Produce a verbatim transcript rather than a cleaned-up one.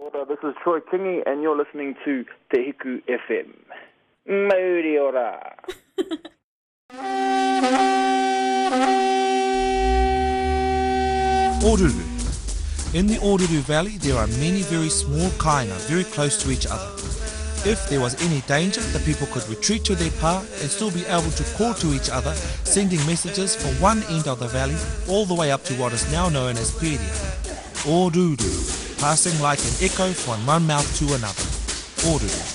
Ora, this is Troy Kingi, and you're listening to Te Hiku F M. Mauri ora. Oruru. In the Oruru Valley, there are many very small kainga very close to each other. If there was any danger, the people could retreat to their pa and still be able to call to each other, sending messages from one end of the valley all the way up to what is now known as Peria. Oruru, passing like an echo from one mouth to another. Oruru.